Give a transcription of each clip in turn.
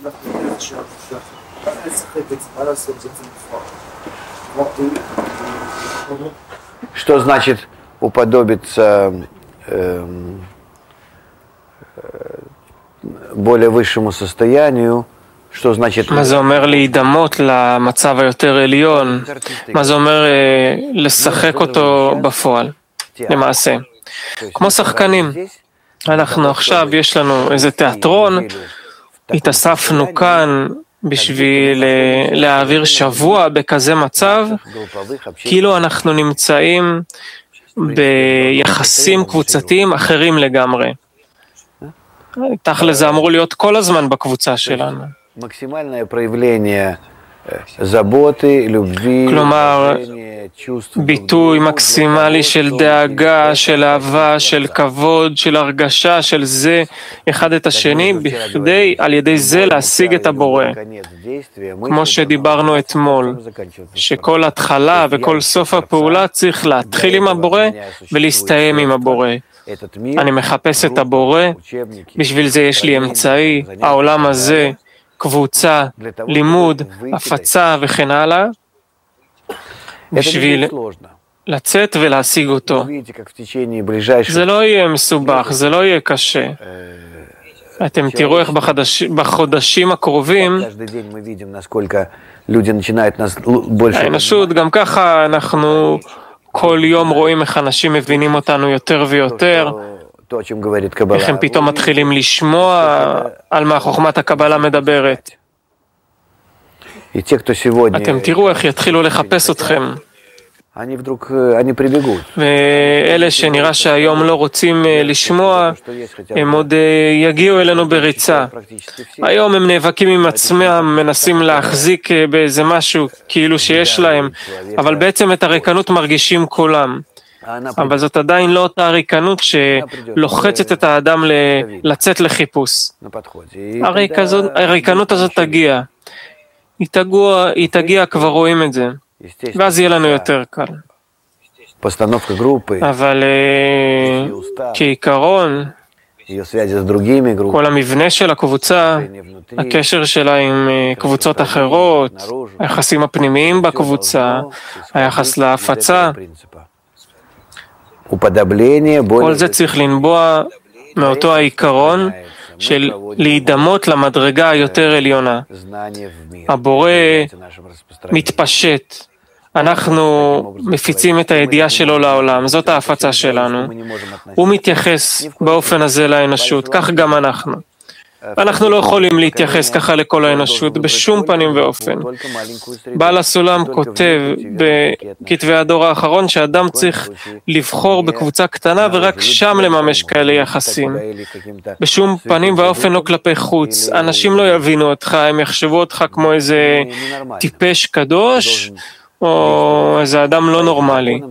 Что значит уподобиться более высшему состоянию? Что значит... מה זה אומר להידמות למצב היותר עליון? מה זה אומר לשחק אותו בפועל? למעשה. כמו שחקנים. אנחנו עכשיו, יש לנו איזה תיאטרון, התאספנו כאן בשביל להעביר שבוע בכזה מצב, כאילו אנחנו נמצאים ביחסים קבוצתיים אחרים לגמרי. תכל'ס זה אמור להיות כל הזמן בקבוצה שלנו. כלומר, ביטוי מקסימלי של דאגה, של אהבה, של כבוד, של הרגשה, של זה אחד את השני, בכדי על ידי זה להשיג את הבורא. כמו שדיברנו אתמול, שכל התחלה וכל סוף הפעולה צריך להתחיל עם הבורא ולהסתיים עם הבורא. אני מחפש את הבורא, בשביל זה יש לי אמצעי, העולם הזה, קבוצה, לימוד, הפצה וכן הלאה, בשביל לצאת ולהשיג אותו. זה לא יהיה מסובך, זה לא יהיה קשה. אתם תראו איך בחודשים הקרובים, האנושות, גם ככה אנחנו כל יום רואים איך אנשים מבינים אותנו יותר ויותר, איך הם פתאום מתחילים לשמוע על מה חוכמת הקבלה מדברת. אתם תראו איך יתחילו לחפש אתכם. ואלה שנראה שהיום לא רוצים לשמוע, הם עוד יגיעו אלינו בריצה. היום הם נאבקים עם עצמם, מנסים להחזיק באיזה משהו כאילו שיש להם, אבל בעצם את הריקנות מרגישים כולם. אבל זאת עדיין לא אותה הריקנות שלוחצת את האדם לצאת לחיפוש. הריקנות הזאת תגיע. היא תגיע, כבר רואים את זה. ואז יהיה לנו יותר קל. אבל כעיקרון, כל המבנה של הקבוצה, הקשר שלה עם קבוצות אחרות, היחסים הפנימיים בקבוצה, היחס להפצה, כל זה צריך לנבוע מאותו העיקרון של להידמות למדרגה היותר עליונה. הבורא מתפשט. אנחנו מפיצים את הידיעה שלו לעולם, זאת ההפצה שלנו. הוא מתייחס באופן הזה לאנושות, כך גם אנחנו. אנחנו לא יכולים להתייחס ככה לכל האנושות בשום פנים ואופן. בעל הסולם כותב בכתבי הדור האחרון שאדם צריך לבחור בקבוצה קטנה ורק שם לממש כאלה יחסים. בשום פנים ואופן לא כלפי חוץ. אנשים לא יבינו אותך, הם יחשבו אותך כמו איזה טיפש קדוש או איזה אדם לא נורמלי.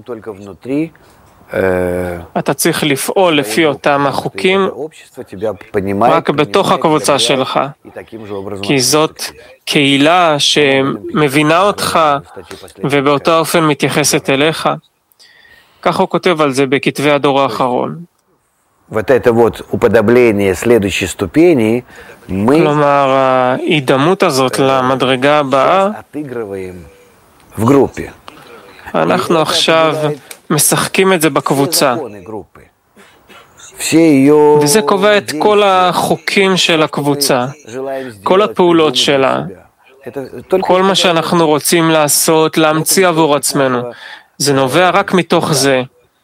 אתה צריך לפעול לפי אותם החוקים רק בתוך הקבוצה שלך, כי זאת קהילה שמבינה אותך ובאותו אופן מתייחסת אליך. כך הוא כותב על זה בכתבי הדור האחרון. כלומר, ההידמות הזאת למדרגה הבאה, אנחנו עכשיו משחקים את זה בקבוצה. וזה קובע את כל החוקים של הקבוצה, כל הפעולות שלה, כל מה שאנחנו רוצים לעשות, להמציא עבור עצמנו. זה נובע רק מתוך זה.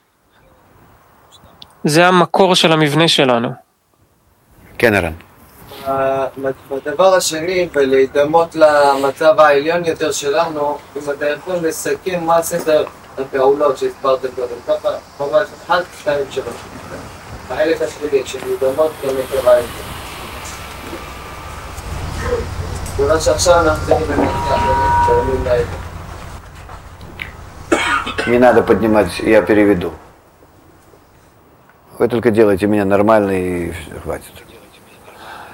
זה המקור של המבנה שלנו. כן, ערן. בדבר השני, ולהידמות למצב העליון יותר שלנו, אם אתה יכול לסכם מה סדר הפעולות שהסברתם קודם, ככה, ממש 1, 2, 3. האלף השלילי, כשלהידמות כמקרה העליון. בגלל שעכשיו אנחנו צריכים למתח, Не надо поднимать, я переведу. Вы только делайте меня нормально и хватит.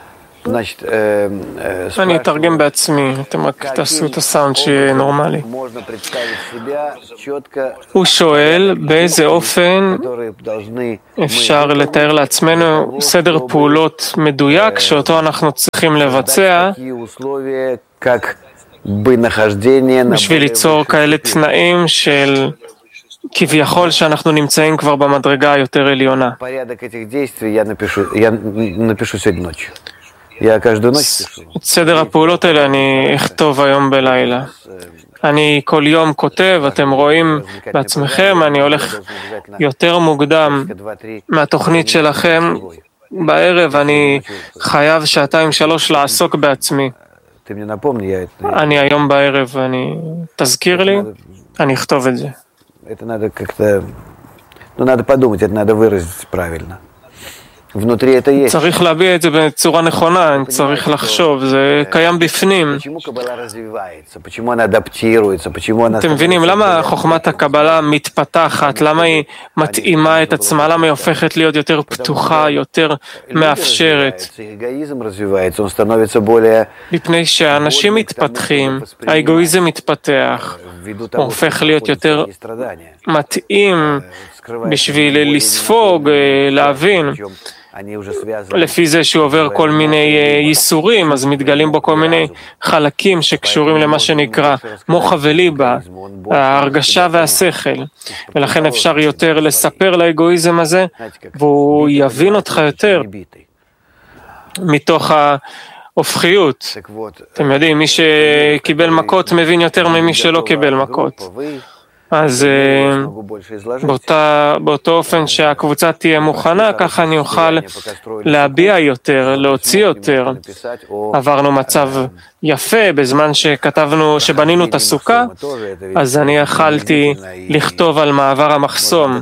Значит, אני אתרגם בעצמי, אתם רק תעשו את הסאונד שיהיה נורמלי. можно представить себя четко, הוא שואל באיזה אופן которые должны אפשר לתאר לעצמנו סדר פעולות מדויק שאותו אנחנו צריכים לבצע такие условия, как бы nахождение на בשביל ליצור כאלה תנאים של כביכול שאנחנו נמצאים כבר במדרגה היותר עליונה. порядок этих действий я напишу сегодня ночью. Я каждую ночь пишу. את סדר הפעולות האלה אני אכתוב היום בלילה. אני כל יום כותב, אתם רואים בעצמכם, אני הולך יותר מוקדם מהתוכנית שלכם. בערב אני חייב 2-3 לעסוק בעצמי. Ты мне напомни, я это... אני היום בערב, תזכיר לי, אני אכתוב את זה. Это надо как-то... Ну, надо подумать, это надо выразить правильно. Внутри это есть. צריך להביע את זה בצורה נכונה, צריך לחשוב, זה קיים בפנים. Почему Каббала развивается? Почему она адаптируется? Почему она... אתם מבינים, למה חוכמת הקבלה מתפתחת? למה היא מתאימה את עצמה? למה היא הופכת להיות יותר פתוחה, יותר מאפשרת? Эгоизм развивается, он становится более... מפני שאנשים מתפתחים, האגואיזם מתפתח, הוא הופך להיות יותר מתאים בשביל לספוג, להבין. לפי זה שהוא עובר כל מיני ייסורים, אז מתגלים בו כל מיני חלקים שקשורים למה שנקרא מוחה וליבה, ההרגשה והשכל. ולכן אפשר יותר לספר לאגואיזם הזה, והוא יבין אותך יותר מתוך ההופכיות. אתם יודעים, מי שקיבל מכות מבין יותר ממי שלא קיבל מכות. אז באותו אופן שהקבוצה תהיה מוכנה, ככה אני אוכל להביע יותר, להוציא יותר. עברנו מצב יפה בזמן שבנינו את הסוכה, אז אני יכלתי לכתוב על מעבר המחסום.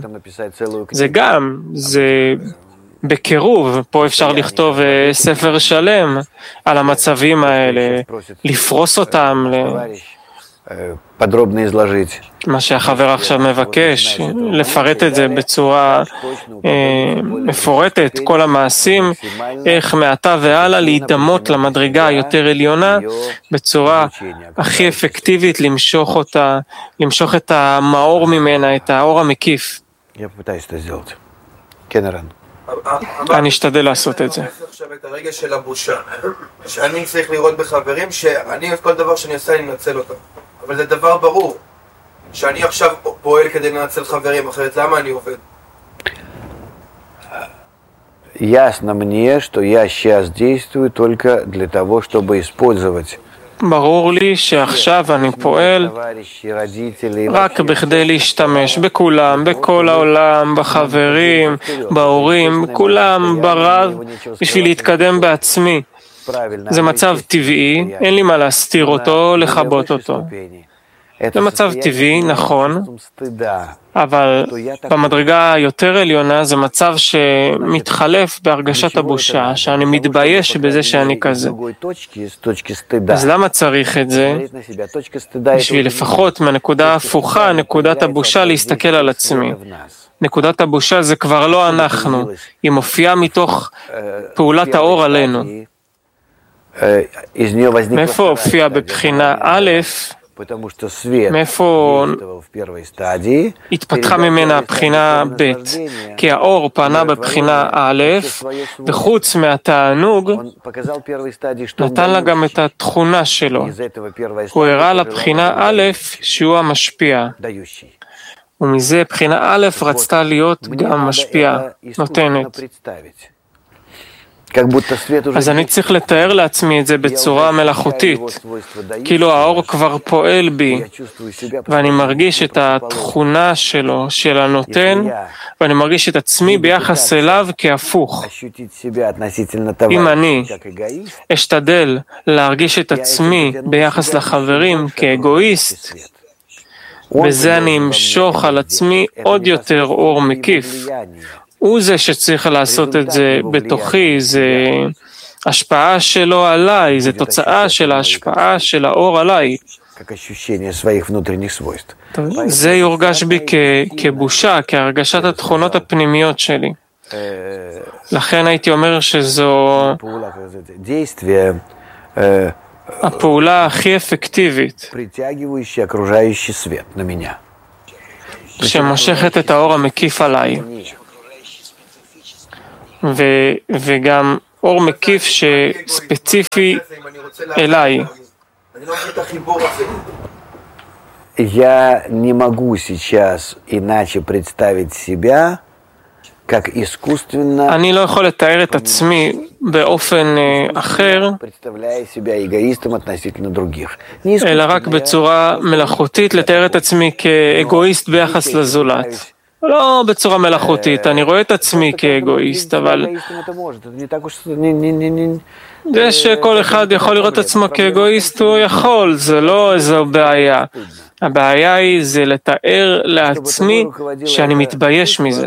זה בקירוב, פה אפשר לכתוב ספר שלם על המצבים האלה, לפרוס אותם, подробно изложить. מה שהחבר עכשיו מבקש, לפרט את זה בצורה מפורטת, כל המעשים, איך מעתה והלאה להידמות למדרגה היותר עליונה, בצורה הכי אפקטיבית למשוך את המאור ממנה, את האור המקיף. אני אשתדל לעשות את זה. עכשיו את הרגע של הבושה, שאני צריך לראות בחברים שאני כל דבר שאני עושה אני מנצל אותם, אבל זה דבר ברור שאני עכשיו פועל כדי לנצל חברים, אחרת למה אני עובד? Ясно мне, что я сейчас действую только для того, чтобы использовать. ברור לי שעכשיו אני פועל רק בכדי להשתמש בכולם, בכל העולם, בחברים, בהורים, כולם ברב, בשביל להתקדם בעצמי. זה מצב טבעי, אין לי מה להסתיר אותו, לכבות אותו. זה מצב טבעי, נכון, אבל במדרגה היותר עליונה זה מצב שמתחלף בהרגשת הבושה, שאני מתבייש בזה שאני כזה. אז למה צריך את זה? בשביל לפחות מהנקודה ההפוכה, נקודת הבושה, להסתכל על עצמי. נקודת הבושה זה כבר לא אנחנו, היא מופיעה מתוך פעולת האור עלינו. מאיפה הופיע בבחינה א', מאיפה התפתחה ממנה הבחינה ב', כי האור פנה בבחינה א', וחוץ מהתענוג נתן לה גם את התכונה שלו. הוא הראה לבחינה א' שהוא המשפיע, ומזה בחינה א' רצתה להיות גם משפיעה, נותנת. אז אני צריך לתאר לעצמי את זה בצורה מלאכותית, כאילו האור כבר פועל בי, ואני מרגיש את התכונה שלו, של הנותן, ואני מרגיש את עצמי ביחס אליו כהפוך. אם אני אשתדל להרגיש את עצמי ביחס לחברים כאגואיסט, וזה אני אמשוך על עצמי עוד יותר אור מקיף. הוא זה שצריך לעשות את זה בתוכי, זה השפעה שלו עליי, זה תוצאה של ההשפעה של האור עליי. זה יורגש בי כבושה, כהרגשת התכונות הפנימיות שלי. לכן הייתי אומר שזו הפעולה הכי אפקטיבית שמושכת את האור המקיף עליי, וגם אור מקיף שספציפי אליי. אני לא מבין את החיבור הזה. Я не могу сейчас иначе представить себя, как искусственно... אני לא יכול לתאר את עצמי באופן אחר, אלא רק בצורה מלאכותית לתאר את עצמי כאגואיסט ביחס לזולת. לא בצורה מלאכותית, אני רואה את עצמי כאגואיסט, אבל זה שכל אחד יכול לראות את עצמו כאגואיסט, הוא יכול, זה לא איזו בעיה. הבעיה היא זה לתאר לעצמי שאני מתבייש מזה.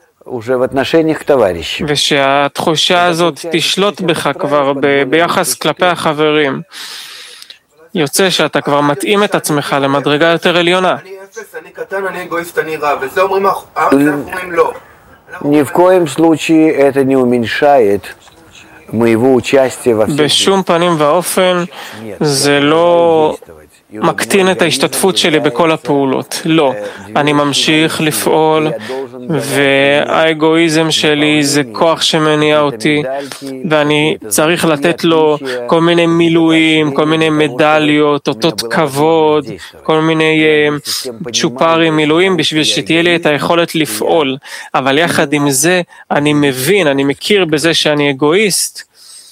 ושהתחושה הזאת תשלוט בך כבר ביחס כלפי החברים. יוצא שאתה כבר מתאים את עצמך למדרגה יותר עליונה. אני אפס, אני קטן, אני אגואיסט, אני רע, וזה אומרים לא. Ни в коем случае это не уменьшает моего участия во всем. בשום פנים ואופן זה לא מקטין את ההשתתפות שלי בכל הפעולות. לא, אני ממשיך לפעול, והאגואיזם שלי זה כוח שמניע אותי, ואני צריך לתת לו כל מיני מילואים, כל מיני מדליות, אותות כבוד, כל מיני צ'ופרים, מילואים, בשביל שתהיה לי את היכולת לפעול. אבל יחד עם זה, אני מבין, אני מכיר בזה שאני אגואיסט,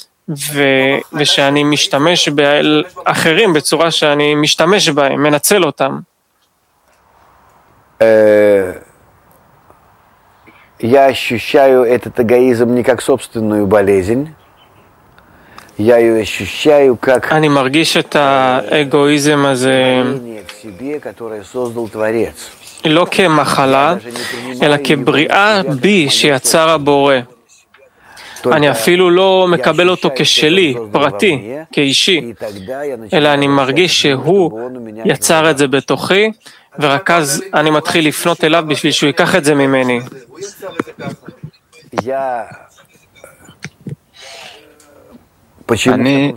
ושאני משתמש באחרים בצורה שאני משתמש בהם, מנצל אותם. Я ощущаю этот эгоизм не как собственную болезнь. Я ее ощущаю как אני מרגיש את האגואיזם הזה לא כמחלה, אלא כבריאה בי שיצר הבורא. אני אפילו לא מקבל אותו כשלי, פרטי, כאישי, אלא אני מרגיש שהוא יצר את זה בתוכי, ורק אז אני מתחיל לפנות אליו בשביל שהוא ייקח את זה ממני. אני...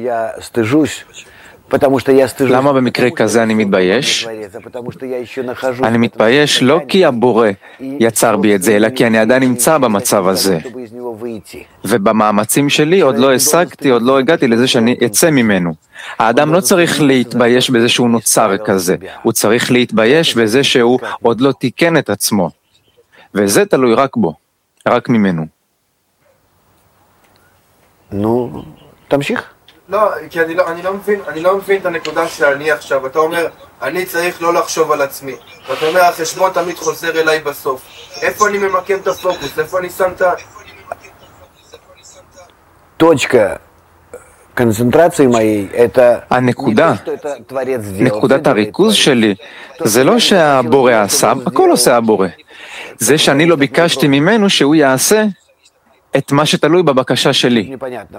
למה במקרה כזה אני מתבייש? אני מתבייש לא כי הבורא יצר בי את זה, אלא כי אני עדיין נמצא במצב הזה. ובמאמצים שלי עוד לא השגתי, עוד לא הגעתי לזה שאני אצא ממנו. האדם לא צריך להתבייש בזה שהוא נוצר כזה, הוא צריך להתבייש בזה שהוא עוד לא תיקן את עצמו. וזה תלוי רק בו, רק ממנו. נו, תמשיך. לא, כי אני לא מבין את הנקודה שאני עכשיו. אתה אומר, אני צריך לא לחשוב על עצמי. ואתה אומר, החשבון תמיד חוזר אליי בסוף. איפה אני ממקם את הפוקוס? איפה אני שם את ה... Точка концентрации моей – это נקודת הריכוז שלי, זה לא שהבורא עשה, הכל עושה הבורא. זה שאני לא ביקשתי ממנו שהוא יעשה את מה שתלוי בבקשה שלי.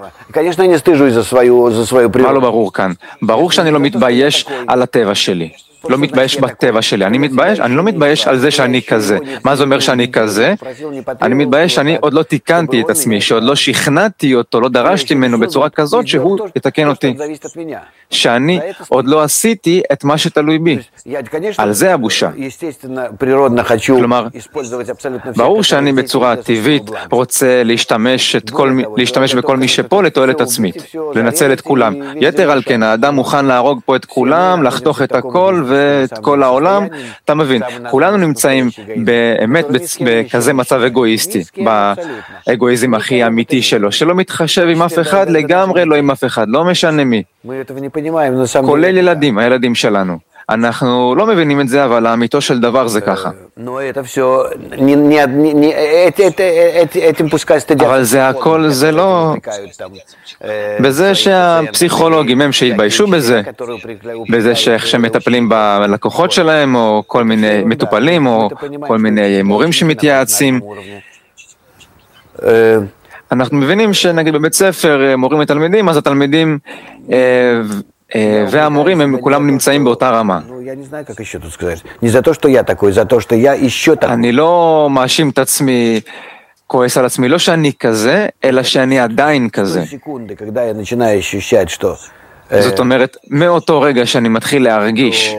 מה לא ברור כאן? ברור שאני לא מתבייש על הטבע שלי. לא מתבייש בטבע שלי. אני לא מתבייש על זה שאני כזה. מה זה אומר שאני כזה? אני מתבייש שאני עוד לא תיקנתי את עצמי, שעוד לא שכנעתי אותו, לא דרשתי ממנו בצורה כזאת שהוא יתקן אותי. שאני עוד לא עשיתי את מה שתלוי בי. על זה הבושה. כלומר, ברור שאני בצורה טבעית רוצה להשתמש בכל מי שפה לתועלת עצמית, לנצל את כולם. יתר על כן, האדם מוכן להרוג פה את כולם, לחתוך את הכל ואת כל העולם. אתה מבין, כולנו נמצאים באמת בכזה מצב אגואיסטי, באגואיזם הכי אמיתי שלו, שלא מתחשב עם אף אחד, לגמרי לא עם אף אחד, לא משנה מי. כולל ילדים, הילדים שלנו. אנחנו לא מבינים את זה, אבל האמיתו של דבר זה ככה. אבל זה הכל, זה לא... בזה שהפסיכולוגים הם שהתביישו בזה שאיך שמטפלים בלקוחות שלהם, או כל מיני מטופלים, או כל מיני מורים שמתייעצים. אנחנו מבינים שנגיד בבית ספר מורים לתלמידים, אז התלמידים והמורים הם כולם נמצאים באותה רמה. אני לא מאשים את עצמי כועס על עצמי, לא שאני כזה, אלא שאני עדיין כזה. זאת אומרת, מאותו רגע שאני מתחיל להרגיש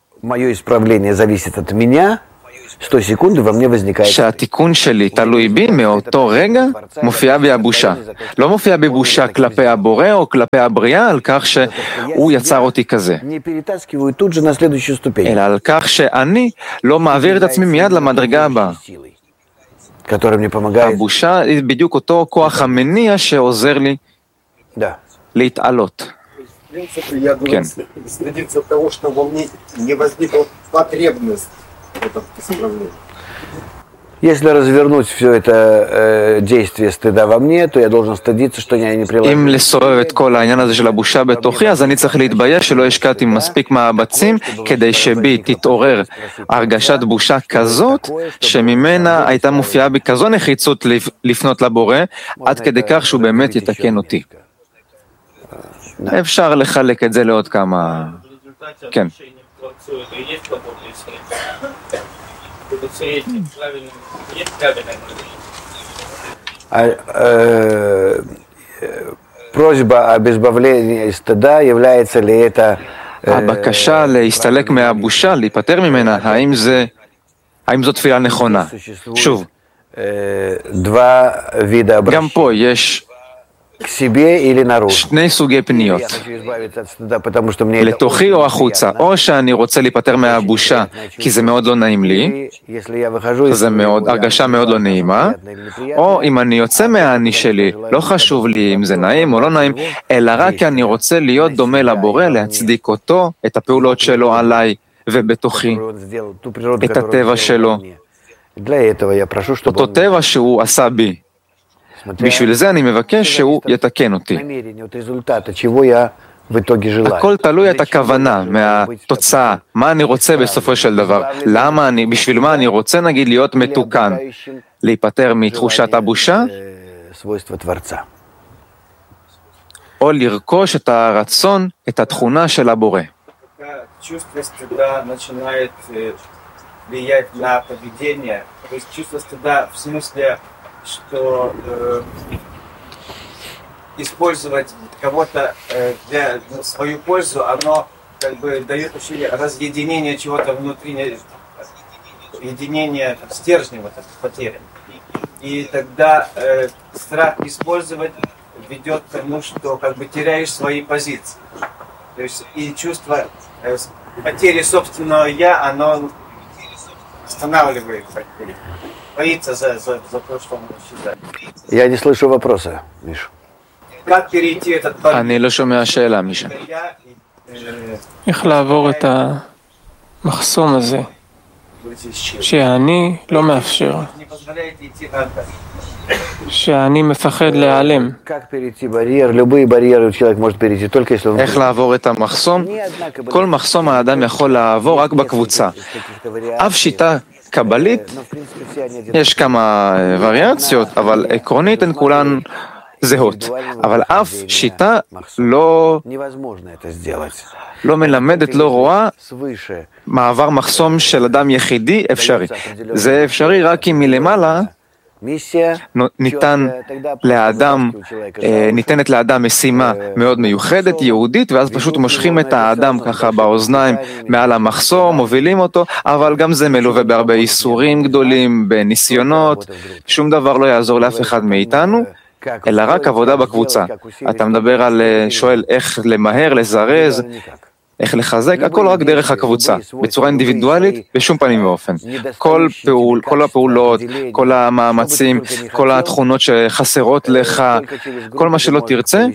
שהתיקון שלי תלוי בי, מאותו רגע מופיעה בי הבושה. לא מופיעה בי בושה כלפי הבורא או כלפי הבריאה על כך שהוא יצר אותי כזה, אלא על כך שאני לא מעביר את עצמי מיד למדרגה הבאה. הבושה היא בדיוק אותו כוח המניע שעוזר לי להתעלות. כן. Если развернуть все это действие стыда во мне, то я должен стыдиться, что я не приложил. אם לסובב את כל העניין הזה של הבושה בתוכי, אז אני צריך להתבייש שלא השקעתי מספיק מאמצים כדי שבי תתעורר הרגשת בושה כזאת, שממנה הייתה מופיעה בי כזו נחיצות לפנות לבורא, עד כדי כך שהוא באמת יתקן אותי. אפשר לחלק את זה לעוד כמה... כן. Просьба об избавлении из стыда является ли это... הבקשה להסתלק מהבושה, להיפטר ממנה, האם זו תפילה נכונה? שוב, גם פה יש שני סוגי פניות, לתוכי או החוצה. או שאני רוצה להיפטר מהבושה כי זה מאוד לא נעים לי, זה הרגשה מאוד לא נעימה, או אם אני יוצא מהאני שלי, לא חשוב לי אם זה נעים או לא נעים, אלא רק כי אני רוצה להיות דומה לבורא, להצדיק אותו, את הפעולות שלו עליי ובתוכי, את הטבע שלו, אותו טבע שהוא עשה בי. בשביל זה אני מבקש שהוא יתקן אותי. הכל תלוי את הכוונה מהתוצאה, מה אני רוצה בסופו של דבר, בשביל מה אני רוצה נגיד להיות מתוקן, להיפטר מתחושת הבושה, או לרכוש את הרצון, את התכונה של הבורא. что использовать кого-то для свою пользу, оно как бы дает ощущение разъединения чего-то внутри, единения стержня вот этой потери. И тогда страх использовать ведет к тому, что как бы теряешь свои позиции. То есть и чувство потери собственного «я», оно останавливает потери. Боится за то, что он считает. Я не слышу вопроса, Миша. Как перейти этот барьер? אני לא שומע שאלה, מישה. איך לעבור את המחסום הזה, שהאני לא מאפשר, שאני מפחד להיעלם. איך לעבור את המחסום? כל מחסום האדם יכול לעבור רק בקבוצה. אף שיטה קבלית, יש כמה וריאציות, אבל עקרונית הן כולן זהות. אבל אף שיטה לא מלמדת, לא רואה מעבר מחסום של אדם יחידי אפשרי. זה אפשרי רק אם מלמעלה ניתנת לאדם משימה מאוד מיוחדת, יהודית, ואז פשוט מושכים את האדם ככה באוזניים מעל המחסום, מובילים אותו, אבל גם זה מלווה בהרבה איסורים גדולים, בניסיונות, שום דבר לא יעזור לאף אחד מאיתנו, אלא רק עבודה בקבוצה. אתה מדבר על, שואל איך למהר, לזרז, איך לחזק, הכל רק דרך הקבוצה, בצורה אינדיבידואלית, בשום פנים ואופן. כל הפעולות, כל המאמצים, כל התכונות שחסרות לך, כל מה שלא תרצה,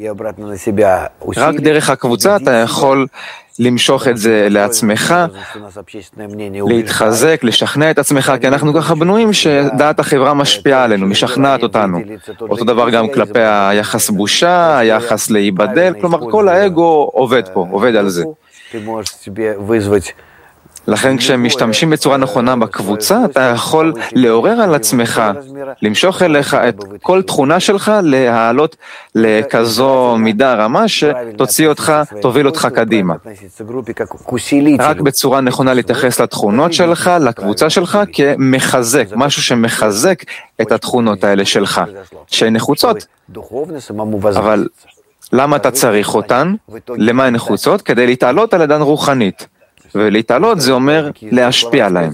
רק דרך הקבוצה אתה יכול למשוך את זה לעצמך, להתחזק, לשכנע את עצמך, כי אנחנו ככה בנויים שדעת החברה משפיעה עלינו, משכנעת אותנו. אותו דבר גם כלפי היחס בושה, היחס להיבדל, כלומר כל האגו עובד פה, עובד על זה. לכן כשמשתמשים בצורה נכונה בקבוצה, אתה יכול לעורר על עצמך, למשוך אליך את כל תכונה שלך, להעלות לכזו מידה רמה שתוציא אותך, תוביל אותך קדימה. רק בצורה נכונה להתייחס לתכונות שלך, לקבוצה שלך, כמחזק, משהו שמחזק את התכונות האלה שלך, שהן נחוצות. אבל למה אתה צריך אותן? למה הן נחוצות? כדי להתעלות על ידן רוחנית. ולהתעלות זה אומר להשפיע עליהם.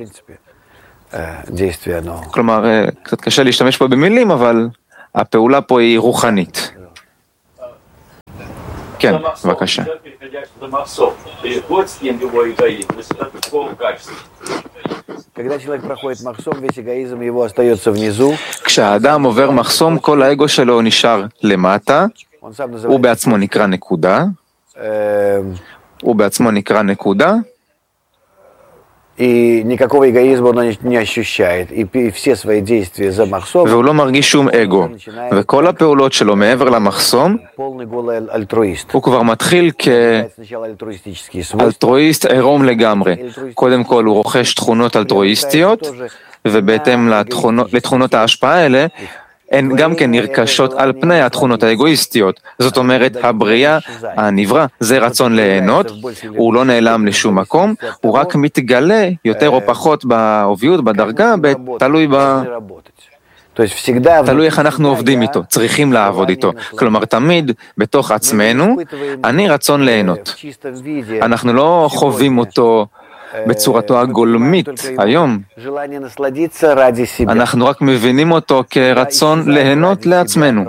כלומר, קצת קשה להשתמש פה במילים, אבל הפעולה פה היא רוחנית. כן, בבקשה. כשהאדם עובר מחסום, כל האגו שלו נשאר למטה, הוא בעצמו נקרא נקודה, והוא לא מרגיש שום אגו, וכל הפעולות שלו מעבר למחסום, הוא כבר מתחיל כאלטרואיסט עירום לגמרי. קודם כל הוא רוכש תכונות אלטרואיסטיות, ובהתאם לתכונות ההשפעה האלה, הן גם כן נרכשות על פני התכונות האגואיסטיות. זאת אומרת, הבריאה, הנברא, זה רצון ליהנות, הוא לא נעלם לשום מקום, הוא רק מתגלה יותר או פחות בעוביות, בדרגה, תלוי איך אנחנו עובדים איתו, צריכים לעבוד איתו. כלומר, תמיד בתוך עצמנו, אני רצון ליהנות. אנחנו לא חווים אותו בצורתו הגולמית היום. אנחנו רק מבינים אותו כרצון ליהנות לעצמנו.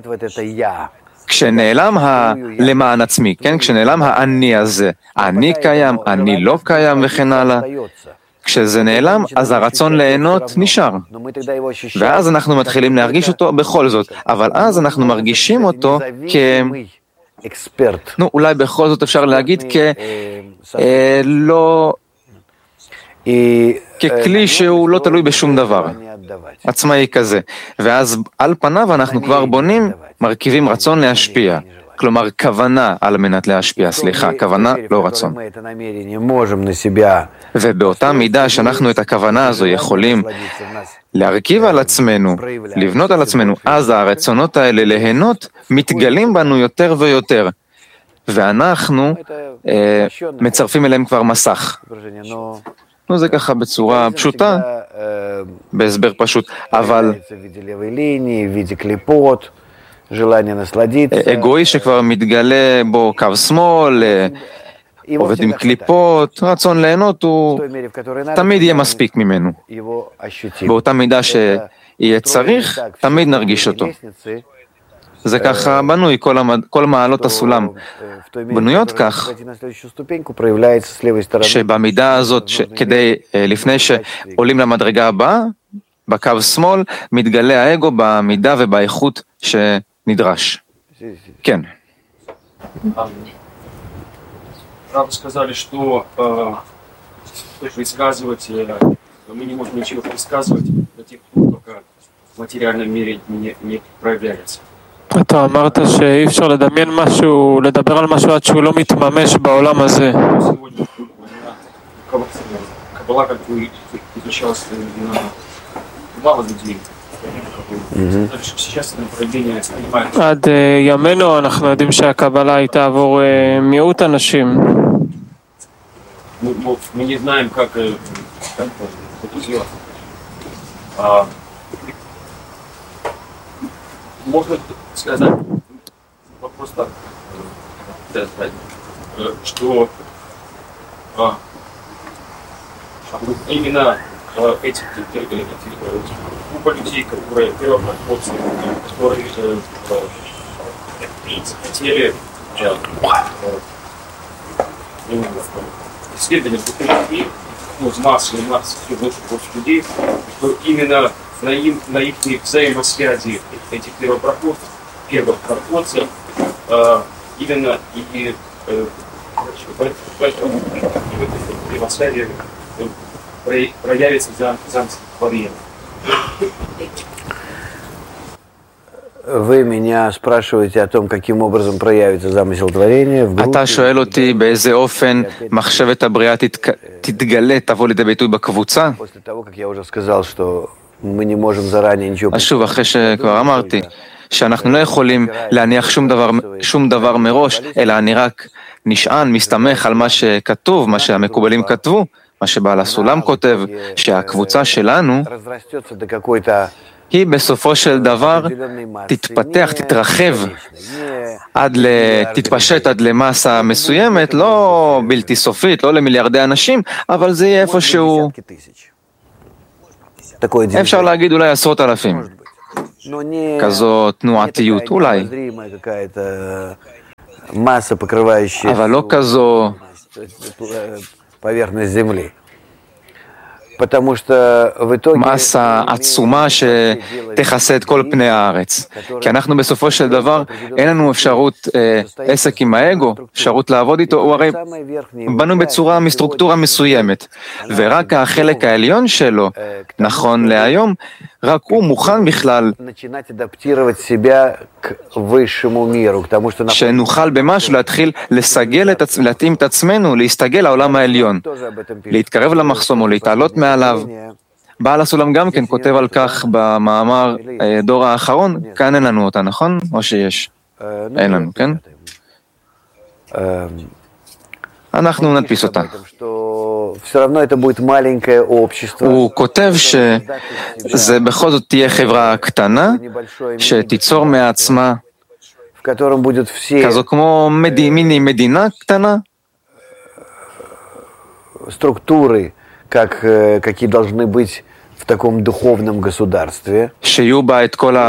כשנעלם למען עצמי, כן? כשנעלם האני הזה, אני קיים, אני לא קיים וכן הלאה. כשזה נעלם, אז הרצון ליהנות נשאר. ואז אנחנו מתחילים להרגיש אותו בכל זאת. אבל אז אנחנו מרגישים אותו אולי בכל זאת אפשר להגיד ככלי שהוא לא תלוי בשום דבר, עצמאי כזה. ואז על פניו אנחנו כבר בונים, מרכיבים רצון להשפיע. כלומר, כוונה על מנת להשפיע, כוונה, לא רצון. ובאותה מידה שאנחנו את הכוונה הזו יכולים להרכיב על עצמנו, לבנות על עצמנו, אז הרצונות האלה ליהנות מתגלים בנו יותר ויותר. ואנחנו מצרפים אליהם כבר מסך. זה ככה בצורה פשוטה, בהסבר פשוט, אבל אגואיסט שכבר מתגלה בו קו שמאל, עובד עם קליפות, רצון ליהנות, הוא תמיד יהיה מספיק ממנו. באותה מידה שיהיה צריך, תמיד נרגיש אותו. זה ככה בנוי, כל מעלות הסולם בנויות כך, שבמידה הזאת, לפני שעולים למדרגה הבאה, בקו שמאל, מתגלה האגו במידה ובאיכות שנדרש. כן. Правда сказали, что предсказывать, мы не можем ничего предсказывать до тех пор, пока в материальном мире не проявляется. אתה אמרת שאי אפשר לדמיין משהו, לדבר על משהו עד שהוא לא מתממש בעולם הזה. עד ימינו אנחנו יודעים שהקבלה היא תעבור מיעוט אנשים. Мы не знаем, как это сделать. Можно сказать вопрос так, что именно эти группа людей, которые первопроходцы, которые захотели исследования людей, массы людей, что именно на их взаимосвязи этих первых проходцев именно и в этом взаимосвязи проявится замысел творения. Вы меня спрашиваете о том, каким образом проявится замысел творения в группе. אתה שואל אותי באיזה אופן מחשבת הבריאה תתגלה, תבוא לידי ביטוי בקבוצה? После того, как я уже сказал, что мы не можем заранее ничего. אז שוב, אחרי שכבר אמרתי, שאנחנו לא יכולים להניח שום דבר מראש, אלא אני רק נשען, מסתמך על מה שכתוב, מה שהמקובלים כתבו, מה שבעל הסולם כותב, שהקבוצה שלנו היא בסופו של דבר תתפתח, תתרחב, תתפשט עד למסה מסוימת, לא בלתי סופית, לא למיליארדי אנשים, אבל זה יהיה איפשהו, אפשר להגיד אולי עשרות אלפים. כזו תנועתיות, אולי. אבל לא כזו מסה עצומה שתכסה את כל פני הארץ. כי אנחנו בסופו של דבר, אין לנו אפשרות עסק עם האגו, אפשרות לעבוד איתו, הוא הרי בנו בצורה מסטרוקטורה מסוימת. ורק החלק העליון שלו, נכון להיום, רק הוא מוכן בכלל שנוכל במשהו להתחיל לסגל, להתאים את עצמנו, להסתגל לעולם העליון, להתקרב למחסום או להתעלות מעליו. בעל הסולם גם כן כותב על כך במאמר דור האחרון, כאן אין לנו אותה, נכון? או שיש? אין לנו, כן? אנחנו נדפיס אותה. הוא כותב שזה בכל זאת תהיה חברה קטנה, שתיצור מעצמה כזו כמו מיני מדינה קטנה. סטруктуры, какие должны быть в таком духовном государстве. שיהיו בה את כל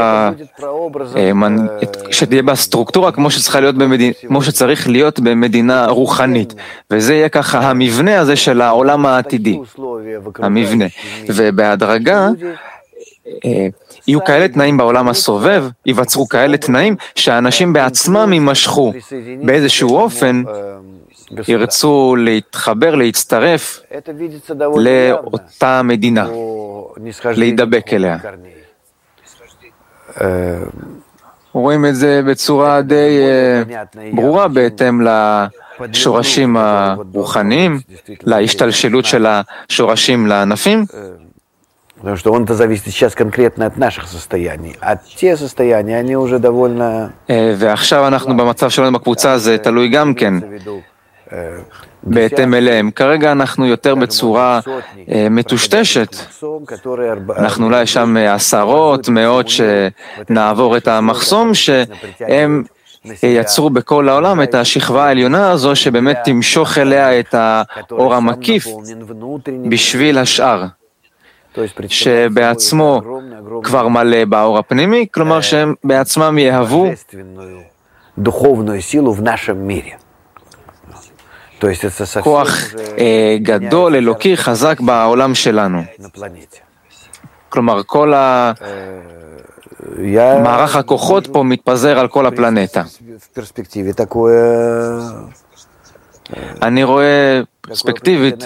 שתהיה בה סטרוקטורה כמו שצריך להיות במדינה רוחנית. וזה יהיה ככה המבנה הזה של העולם העתידי. המבנה. ובהדרגה יהיו כאלה תנאים בעולם הסובב, ייווצרו כאלה תנאים שהאנשים בעצמם יימשכו באיזשהו אופן, ירצו להתחבר, להצטרף לאותה מדינה, להידבק אליה. רואים את זה בצורה די ברורה בהתאם לשורשים הרוחניים, להשתלשלות של השורשים לענפים. Потому что он-то зависит сейчас конкретно от наших состояний. А те состояния, они уже довольно... ועכשיו אנחנו במצב שלנו בקבוצה, זה תלוי גם כן. בהתאם אליהם. כרגע אנחנו יותר בצורה מטושטשת. אנחנו אולי שם עשרות, מאות שנעבור את המחסום, שהם יצרו בכל העולם את השכבה העליונה הזו, שבאמת תמשוך אליה את האור המקיף בשביל השאר, שבעצמו כבר מלא באור הפנימי, כלומר שהם בעצמם יהוו כוח גדול, אלוקי, חזק בעולם שלנו. כלומר, כל מערך הכוחות פה מתפזר על כל הפלנטה. אני רואה פרספקטיבית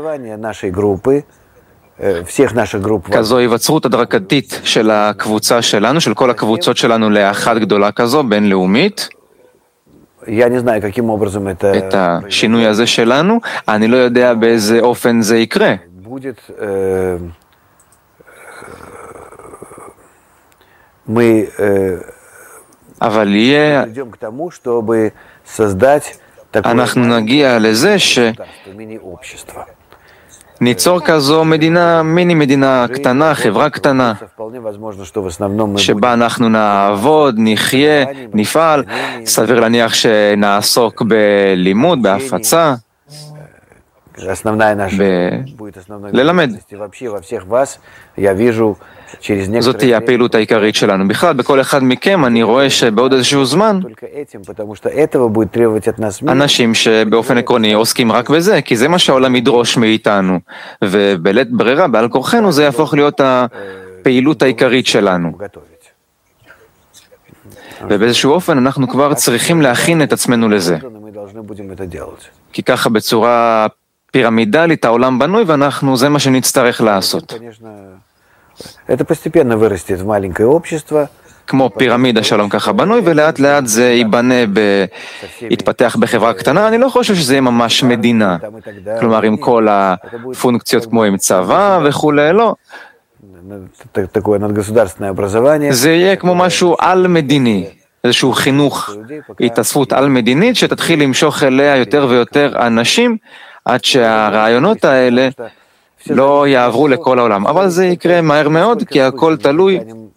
כזו היווצרות הדרגתית של הקבוצה שלנו, של כל הקבוצות שלנו לאחת גדולה כזו, בינלאומית. את השינוי הזה שלנו, אני לא יודע באיזה אופן זה יקרה. אבל יהיה, אנחנו נגיע לזה ניצור כזו מדינה, מיני מדינה קטנה, חברה קטנה, שבה אנחנו נעבוד, נחיה, נפעל, סביר להניח שנעסוק בלימוד, בהפצה, ללמד. זאת תהיה הפעילות העיקרית שלנו. בכלל, בכל אחד מכם אני רואה שבעוד איזשהו זמן אנשים שבאופן עקרוני עוסקים רק בזה, כי זה מה שהעולם ידרוש מאיתנו, ובלית ברירה, בעל כורחנו, זה יהפוך להיות הפעילות העיקרית שלנו. ובאיזשהו אופן אנחנו כבר צריכים להכין את עצמנו לזה. כי ככה בצורה פירמידלית העולם בנוי, ואנחנו, זה מה שנצטרך לעשות. Это постепенно вырастет в маленькое общество, כמו פירמידה שלום ככה בנוי, ולאט לאט זה יתפתח בחברה קטנה. אני לא חושב שזה יהיה ממש מדינה, כלומר עם כל הפונקציות כמו עם צבא וכולי, לא. זה יהיה כמו משהו על-מדיני, איזשהו חינוך, התאספות על-מדינית שתתחיל למשוך אליה יותר ויותר אנשים, עד שהרעיונות האלה לא יעברו לכל העולם. אבל זה יקרה מהר מאוד, כי הכל תלוי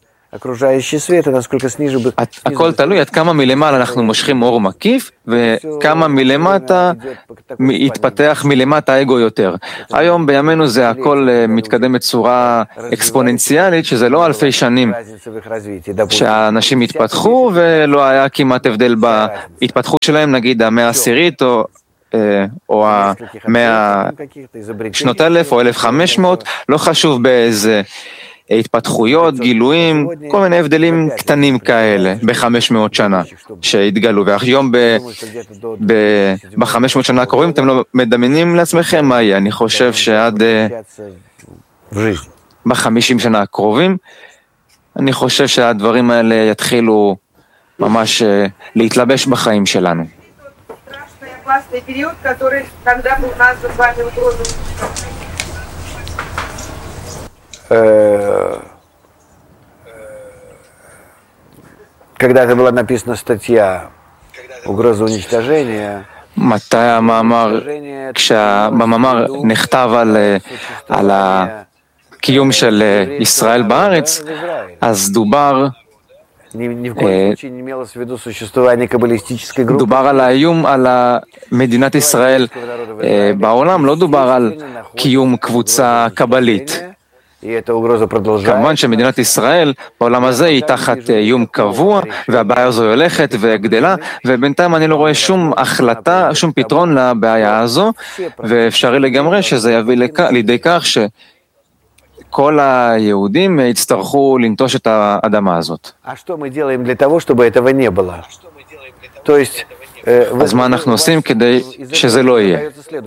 עד כמה מלמעלה אנחנו מושכים אור מקיף, וכמה מלמטה יתפתח מלמטה האגו יותר. היום בימינו זה הכל מתקדם בצורה אקספוננציאלית, שזה לא אלפי שנים שהאנשים התפתחו, ולא היה כמעט הבדל בהתפתחות שלהם, נגיד המאה העשירית או המאה שנות 1000 או 1500, לא חשוב באיזה התפתחויות, גילויים, כל מיני הבדלים קטנים כאלה ב-500 שנה שהתגלו, והיום ב-500 שנה הקרובים אתם לא מדמיינים לעצמכם מה יהיה. אני חושב שעד ב-50 שנה הקרובים, אני חושב שהדברים האלה יתחילו ממש להתלבש בחיים שלנו. Когда-то была написана статья «Угроза уничтожения». מתי המאמר, כשבמאמר נכתב על הקיום של ישראל בארץ, אז דובר על האיום על מדינת ישראל בעולם, לא דובר על קיום קבוצה קבלית. כמובן שמדינת ישראל בעולם הזה היא תחת איום קבוע, והבעיה הזו הולכת וגדלה, ובינתיים אני לא רואה שום החלטה, שום פתרון לבעיה הזו, ואפשרי לגמרי שזה יביא לידי כך שכל היהודים יצטרכו לנטוש את האדמה הזאת. אז מה אנחנו עושים כדי שזה לא יהיה?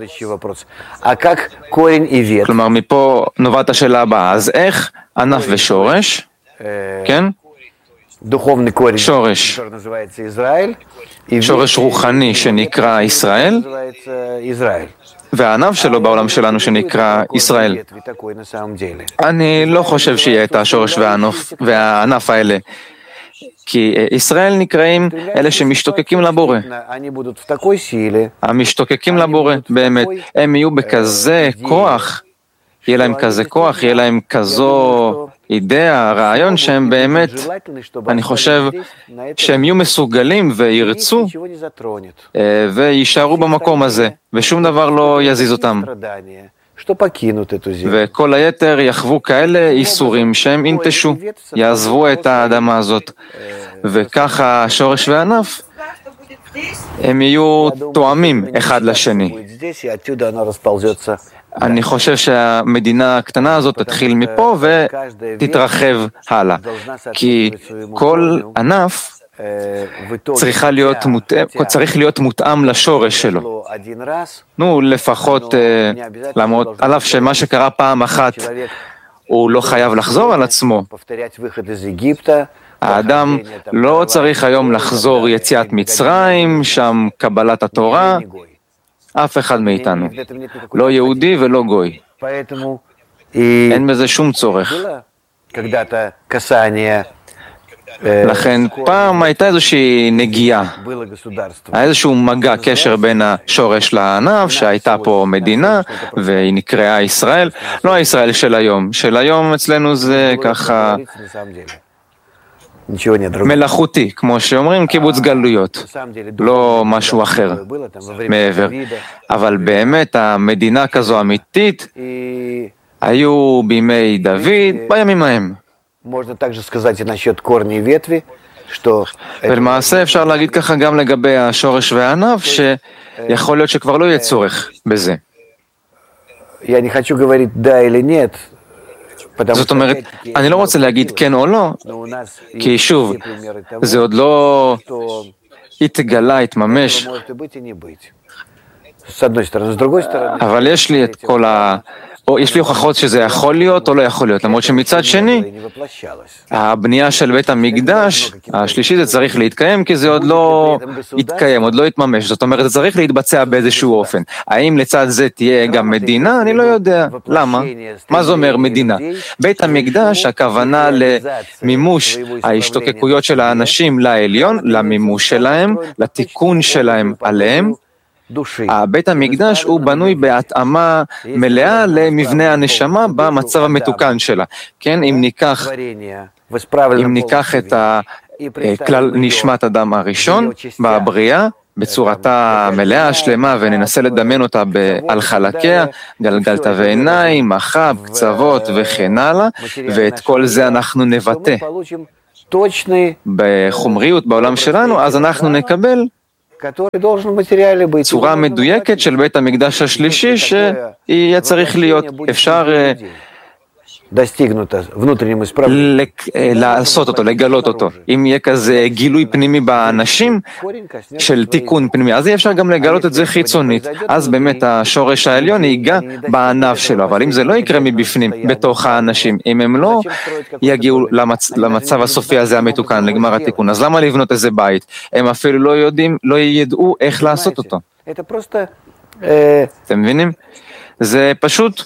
כלומר, מפה נובעת השאלה הבאה. אז איך ענף ושורש, כן? שורש רוחני שנקרא ישראל, והענף שלו בעולם שלנו שנקרא ישראל. אני לא חושב שיהיה את השורש והענף האלה. כי ישראל נקראים אלה שמשתוקקים לבורא. המשתוקקים לבורא, באמת, הם יהיו בכזה כוח, יהיה להם כזה כוח, יהיה להם כזו אידאה, רעיון שהם באמת, אני חושב שהם יהיו מסוגלים וירצו וישארו במקום הזה, ושום דבר לא יזיז אותם. וכל היתר יחוו כאלה איסורים שהם ינטשו, יעזבו את האדמה הזאת. וככה השורש והענף, הם יהיו תואמים אחד לשני. אני חושב שהמדינה הקטנה הזאת תתחיל מפה ותתרחב הלאה. כי כל ענף צריך להיות מותאם לשורש שלו. לפחות למרות, על אף שמה שקרה פעם אחת הוא לא חייב לחזור על עצמו. האדם לא צריך היום לחזור יציאת מצרים, שם קבלת התורה, אף אחד מאיתנו. לא יהודי ולא גוי. אין בזה שום צורך. לכן פעם הייתה איזושהי נגיעה, היה איזשהו מגע, קשר בין השורש לענף, שהייתה פה מדינה והיא נקראה ישראל, לא הישראל של היום. של היום אצלנו זה ככה מלאכותי, כמו שאומרים, קיבוץ גלויות, לא משהו אחר מעבר. אבל באמת המדינה כזו אמיתית היו בימי דוד, בימים ההם. ולמעשה אפשר להגיד ככה גם לגבי השורש והענף, שיכול להיות שכבר לא יהיה צורך בזה. זאת אומרת, אני לא רוצה להגיד כן או לא, כי שוב, זה עוד לא התגלה, התממש. אבל יש לי את כל או יש לי הוכחות שזה יכול להיות או לא יכול להיות, למרות שמצד שני, הבנייה של בית המקדש, השלישי זה צריך להתקיים, כי זה עוד לא יתקיים, עוד לא יתממש, זאת אומרת, זה צריך להתבצע באיזשהו אופן. האם לצד זה תהיה גם מדינה? אני לא יודע. למה? מה זה אומר מדינה? בית המקדש, הכוונה למימוש ההשתוקקויות של האנשים לעליון, למימוש שלהם, לתיקון שלהם עליהם. בית המקדש הוא בנוי בהתאמה מלאה למבנה הנשמה במצב המתוקן שלה. כן, אם ניקח את כלל נשמת אדם הראשון בבריאה, בצורתה מלאה, שלמה, וננסה לדמיין אותה על חלקיה, גלגלת ועיניים, מחב, קצוות וכן הלאה, ואת כל זה אנחנו נבטא בחומריות בעולם שלנו, אז אנחנו נקבל צורה מדויקת של בית המקדש השלישי שיהיה צריך להיות. אפשר לעשות אותו, לגלות אותו. אם יהיה כזה גילוי פנימי באנשים של תיקון פנימי, אז יהיה אפשר גם לגלות את זה חיצונית. אז באמת השורש העליון ייגע בענף שלו, אבל אם זה לא יקרה מבפנים, בתוך האנשים, אם הם לא יגיעו למצב הסופי הזה המתוקן, לגמר התיקון, אז למה לבנות איזה בית? הם אפילו לא יודעים, לא ידעו איך לעשות אותו. אתם מבינים? זה פשוט...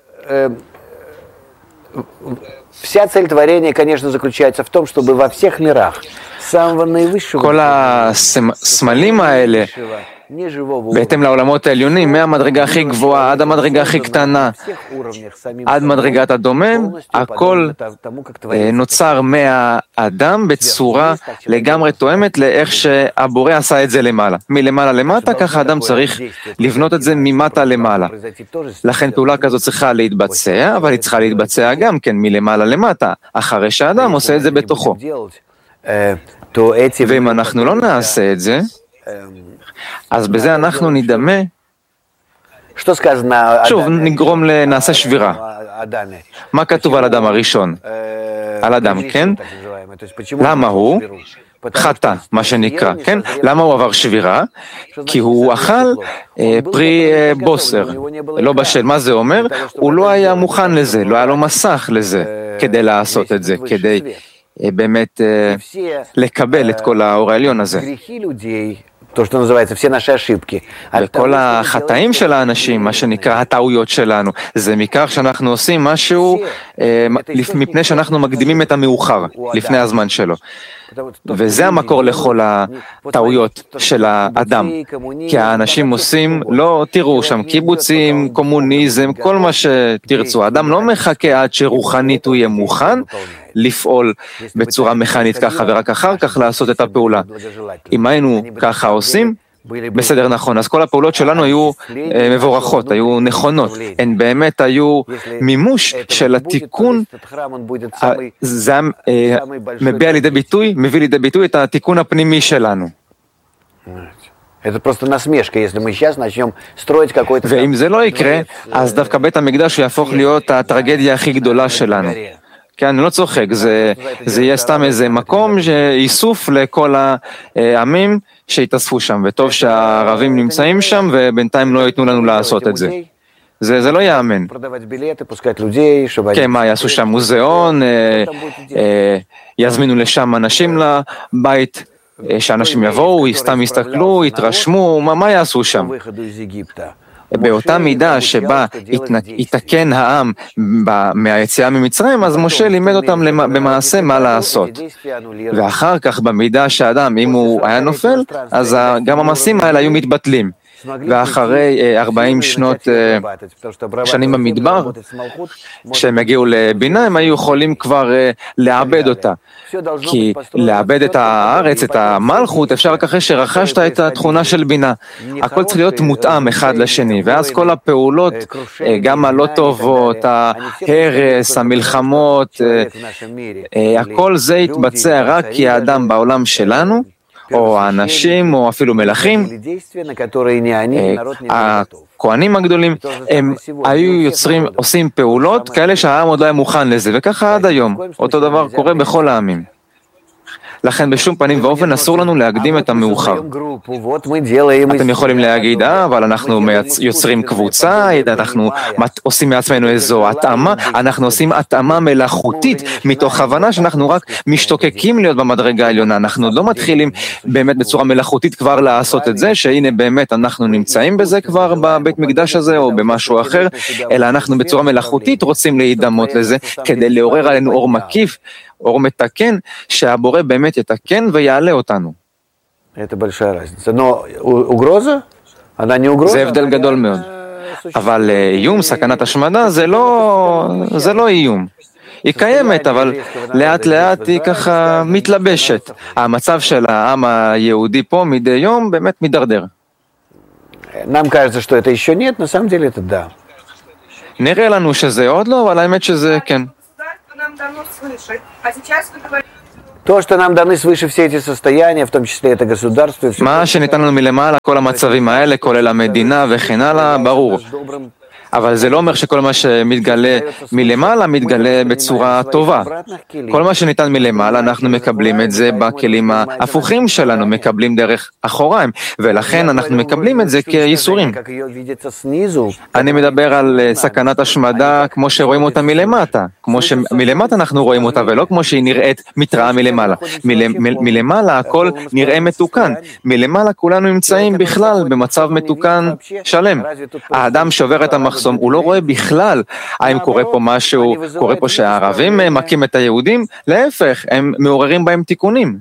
Вся цель творения, конечно, заключается в том, чтобы во всех мирах, с самого наивысшего... כל הסמלים האלה, בהתאם לעולמות העליונים, מהמדרגה הכי גבוהה עד המדרגה הכי קטנה, עד מדרגת הדומם, הכל נוצר מהאדם בצורה לגמרי תואמת לאיך שהבורא עשה את זה למעלה. מלמעלה למטה, ככה האדם צריך לבנות את זה ממטה למעלה. לכן פעולה כזאת צריכה להתבצע, אבל היא צריכה להתבצע גם כן מלמעלה למטה, אחרי שהאדם עושה את זה בתוכו. ואם אנחנו לא נעשה את זה, אז בזה אנחנו נדמה, שוב נעשה שבירה. מה כתוב על אדם הראשון? על אדם, כן? למה הוא? חטא, מה שנקרא, כן? למה הוא עבר שבירה? כי הוא אכל פרי בוסר, לא בשל. מה זה אומר? הוא לא היה מוכן לזה, לא היה לו מסך לזה, כדי לעשות את זה, כדי באמת לקבל את כל האור העליון הזה. וכל החטאים של האנשים, מה שנקרא הטעויות שלנו, זה מכך שאנחנו עושים משהו מפני שאנחנו מקדימים את המאוחר, לפני הזמן שלו. וזה המקור לכל הטעויות של האדם. כי האנשים עושים, לא תראו שם, קיבוצים, קומוניזם, כל מה שתרצו. האדם לא מחכה עד שרוחנית הוא יהיה מוכן לפעול בצורה מכנית ככה, ורק אחר כך לעשות את הפעולה. אם היינו ככה עושים, בסדר, נכון, אז כל הפעולות שלנו היו מבורכות, היו נכונות, הן באמת היו מימוש של התיקון, זה מביא לידי ביטוי את התיקון הפנימי שלנו. ואם זה לא יקרה, אז דווקא בית המקדש יהפוך להיות הטרגדיה הכי גדולה שלנו. כן, אני לא צוחק, זה יהיה סתם איזה מקום שאיסוף לכל העמים שהתאספו שם, וטוב שהערבים נמצאים שם, ובינתיים לא ייתנו לנו לעשות את זה. זה לא יאמן. כן, מה, יעשו שם מוזיאון, יזמינו לשם אנשים לבית, שאנשים יבואו, סתם יסתכלו, יתרשמו, מה יעשו שם? באותה מידה שבה יתקן העם מהיציאה ממצרים, אז משה לימד אותם במעשה מה לעשות. ואחר כך במידה שהאדם, אם הוא היה נופל, אז גם המעשים האלה היו מתבטלים. ואחרי 40 שנים במדבר, כשהם הגיעו לבינה, הם היו יכולים כבר לעבד אותה. כי לעבד את הארץ, את המלכות, אפשר רק אחרי שרכשת את התכונה של בינה. הכל צריך להיות מותאם אחד לשני, ואז כל הפעולות, גם הלא טובות, ההרס, המלחמות, הכל זה יתבצע רק כי האדם בעולם שלנו, או האנשים, או אפילו מלכים, הכהנים הגדולים, הם היו עושים פעולות כאלה שהעם עוד לא היה מוכן לזה, וככה עד היום. אותו דבר קורה בכל העמים. לכן בשום פנים ואופן אסור לנו להקדים את המאוחר. אתם יכולים להגיד, אבל אנחנו יוצרים קבוצה, אנחנו עושים מעצמנו איזו התאמה, אנחנו עושים התאמה מלאכותית, מתוך הבנה שאנחנו רק משתוקקים להיות במדרגה העליונה, אנחנו לא מתחילים באמת בצורה מלאכותית כבר לעשות את זה, שהנה באמת אנחנו נמצאים בזה כבר בבית מקדש הזה או במשהו אחר, אלא אנחנו בצורה מלאכותית רוצים להידמות לזה, כדי לעורר עלינו אור מקיף, אור מתקן, שהבורא באמת יתקן ויעלה אותנו. זה הבדל גדול מאוד. אבל איום, סכנת השמדה, זה לא איום. היא קיימת, אבל לאט לאט היא ככה מתלבשת. המצב של העם היהודי פה מדי יום באמת מדרדר. נראה לנו שזה עוד לא, אבל האמת שזה כן. מה שניתן לנו מלמעלה, כל המצבים האלה, כולל המדינה וכן הלאה, ברור. אבל זה לא אומר שכל מה שמתגלה מלמעלה מתגלה בצורה טובה. כל מה שניתן מלמעלה אנחנו מקבלים את זה בכלים ההפוכים שלנו, מקבלים דרך אחוריים, ולכן אנחנו מקבלים את זה כייסורים. אני מדבר על סכנת השמדה כמו שרואים אותה מלמטה, כמו שמלמטה אנחנו רואים אותה ולא כמו שהיא נראית מתראה מלמעלה. מלמעלה הכל נראה מתוקן, מלמעלה כולנו נמצאים בכלל במצב מתוקן שלם. האדם שובר את המחסום, הוא לא רואה בכלל האם קורה פה משהו, קורה פה שהערבים מכים את היהודים, להפך, הם מעוררים בהם תיקונים.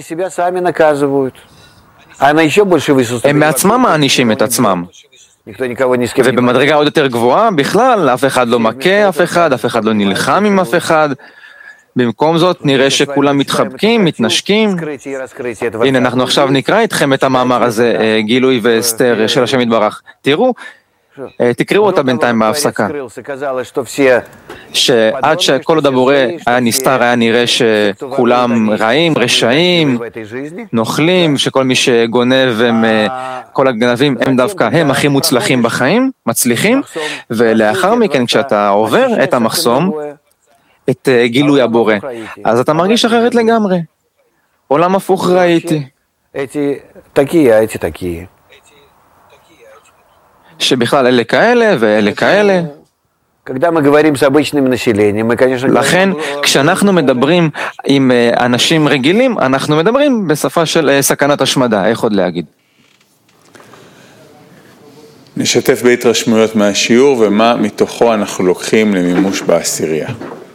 הם מעצמם מענישים את עצמם. ובמדרגה עוד יותר גבוהה, בכלל, אף אחד לא מכה אף אחד לא נלחם עם אף אחד. במקום זאת נראה שכולם מתחבקים, מתנשקים. הנה, אנחנו עכשיו נקרא איתכם את המאמר הזה, גילוי והסתר של השם יתברך. תראו, תקראו אותה בינתיים בהפסקה. שעד שכל עוד הבורא היה נסתר, היה נראה שכולם רעים, רשעים, נוכלים, שכל מי שגונב, כל הגנבים הם דווקא הם הכי מוצלחים בחיים, מצליחים, ולאחר מכן כשאתה עובר את המחסום, את גילוי הבורא, אז אתה מרגיש אחרת לגמרי. עולם הפוך ראיתי. שבכלל אלה כאלה ואלה כאלה. לכן, כשאנחנו מדברים עם אנשים רגילים, אנחנו מדברים בשפה של סכנת השמדה. איך עוד להגיד? נשתף בהתרשמויות מהשיעור ומה מתוכו אנחנו לוקחים למימוש בעשירייה.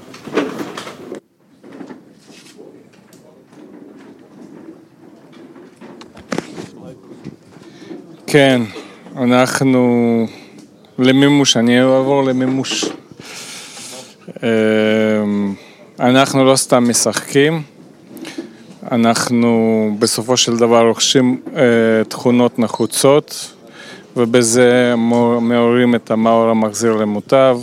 כן, אנחנו למימוש, אני אעבור למימוש. אנחנו לא סתם משחקים, אנחנו בסופו של דבר רוכשים תכונות נחוצות, ובזה מעוררים את המאור המחזיר למוטב,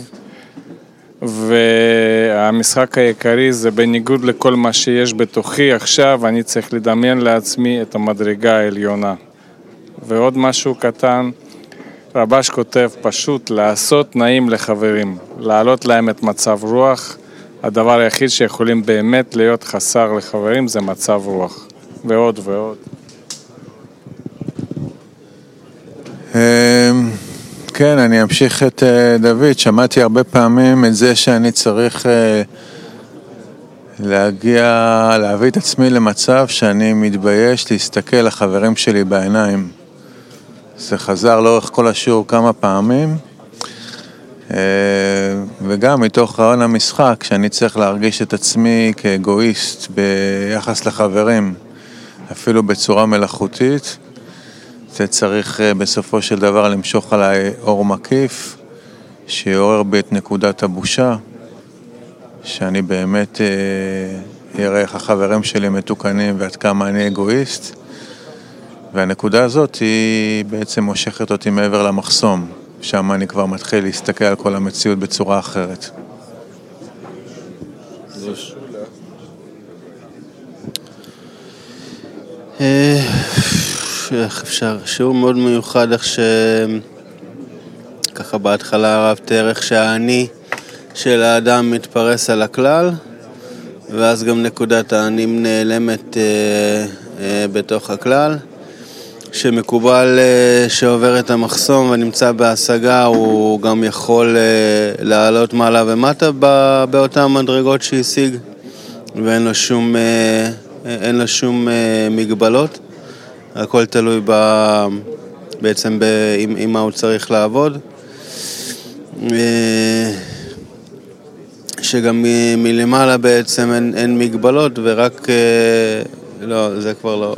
והמשחק העיקרי זה בניגוד לכל מה שיש בתוכי, עכשיו אני צריך לדמיין לעצמי את המדרגה העליונה. ועוד משהו קטן, רבש כותב פשוט לעשות תנאים לחברים, להעלות להם את מצב רוח, הדבר היחיד שיכולים באמת להיות חסר לחברים זה מצב רוח, ועוד ועוד. כן, אני אמשיך את דוד, שמעתי הרבה פעמים את זה שאני צריך להביא את עצמי למצב שאני מתבייש להסתכל לחברים שלי בעיניים. זה חזר לאורך כל השיעור כמה פעמים, וגם מתוך רעיון המשחק, שאני צריך להרגיש את עצמי כאגואיסט ביחס לחברים, אפילו בצורה מלאכותית, זה צריך בסופו של דבר למשוך עליי אור מקיף, שיעורר בי את נקודת הבושה, שאני באמת אראה איך החברים שלי מתוקנים ועד כמה אני אגואיסט, והנקודה הזאת היא בעצם מושכת אותי מעבר למחסום, שם אני כבר מתחיל להסתכל על כל המציאות בצורה אחרת. איך אפשר? שיעור מאוד מיוחד, איך ככה בהתחלה הרב תיאר איך שהאני של האדם מתפרס על הכלל, ואז גם נקודת האנים נעלמת בתוך הכלל. שמקובל שעובר את המחסום ונמצא בהשגה, הוא גם יכול לעלות מעלה ומטה באותן מדרגות שהשיג, ואין לו שום מגבלות. הכל תלוי בעצם עם מה הוא צריך לעבוד. שגם מלמעלה בעצם אין מגבלות, ורק לא, זה כבר לא.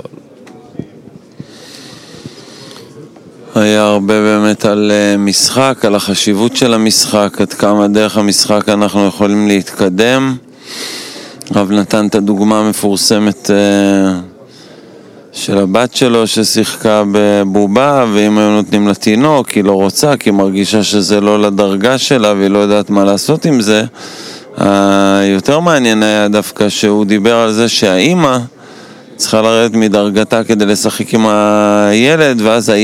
היה הרבה באמת על משחק, על החשיבות של המשחק, עד כמה דרך המשחק אנחנו יכולים להתקדם. רב נתן את הדוגמה המפורסמת של הבת שלו ששיחקה בבובה, ואם היו נותנים לתינוק, היא לא רוצה, כי היא מרגישה שזה לא לדרגה שלה והיא לא יודעת מה לעשות עם זה. יותר מעניין היה דווקא שהוא דיבר על זה שהאימא צריכה לרדת מדרגתה כדי לשחק עם הילד, ואז